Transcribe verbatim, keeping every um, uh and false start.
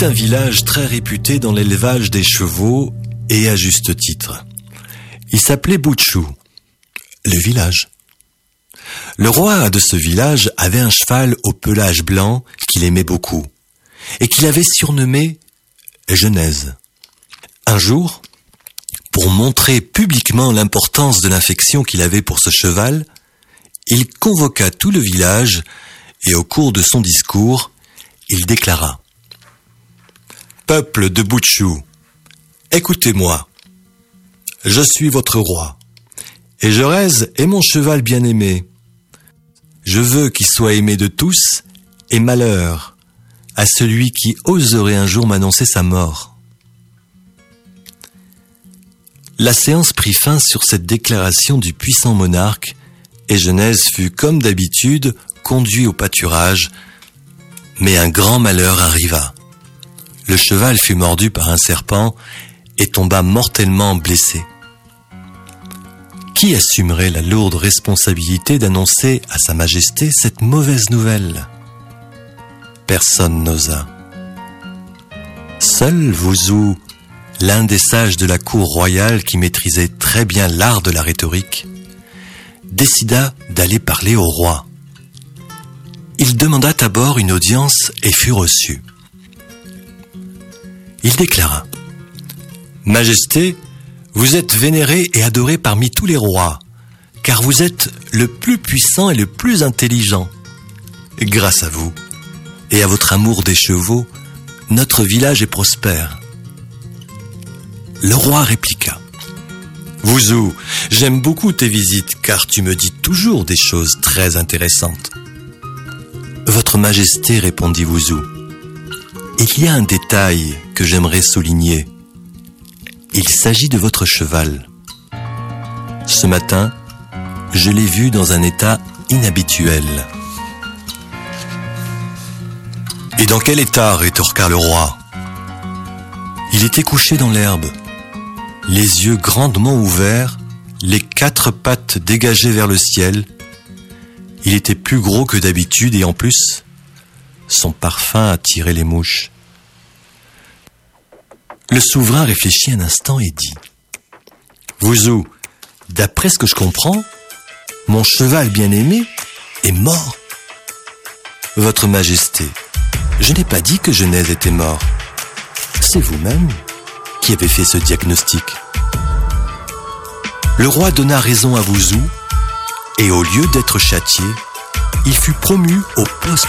un village très réputé dans l'élevage des chevaux, et à juste titre. Il s'appelait Boutchou, le village. Le roi de ce village avait un cheval au pelage blanc qu'il aimait beaucoup, et qu'il avait surnommé Genèse. Un jour, pour montrer publiquement l'importance de l'affection qu'il avait pour ce cheval, il convoqua tout le village et au cours de son discours, il déclara : « Peuple de Boutchou, écoutez-moi. Je suis votre roi, et Genèse est mon cheval bien-aimé. Je veux qu'il soit aimé de tous, et malheur à celui qui oserait un jour m'annoncer sa mort. » La séance prit fin sur cette déclaration du puissant monarque, et Genèse fut, comme d'habitude, conduit au pâturage, mais un grand malheur arriva. Le cheval fut mordu par un serpent et tomba mortellement blessé. Qui assumerait la lourde responsabilité d'annoncer à Sa Majesté cette mauvaise nouvelle ? Personne n'osa. Seul Vouzou, l'un des sages de la cour royale qui maîtrisait très bien l'art de la rhétorique, décida d'aller parler au roi. Il demanda d'abord une audience et fut reçu. Il déclara : « Majesté, vous êtes vénéré et adoré parmi tous les rois, car vous êtes le plus puissant et le plus intelligent. Grâce à vous et à votre amour des chevaux, notre village est prospère. » Le roi répliqua : « Vouzou, j'aime beaucoup tes visites, car tu me dis toujours des choses très intéressantes. » « Votre Majesté, répondit Vouzou, il y a un détail que j'aimerais souligner. Il s'agit de votre cheval. Ce matin, je l'ai vu dans un état inhabituel. » « Et dans quel état ?» rétorqua le roi. « Il était couché dans l'herbe, les yeux grandement ouverts, les quatre pattes dégagées vers le ciel. Il était plus gros que d'habitude et en plus, son parfum attirait les mouches. » Le souverain réfléchit un instant et dit : « Vouzou, d'après ce que je comprends, mon cheval bien-aimé est mort. » « Votre Majesté, je n'ai pas dit que Genèse était mort. C'est vous-même qui avez fait ce diagnostic. » Le roi donna raison à Vouzou, et au lieu d'être châtié, il fut promu au poste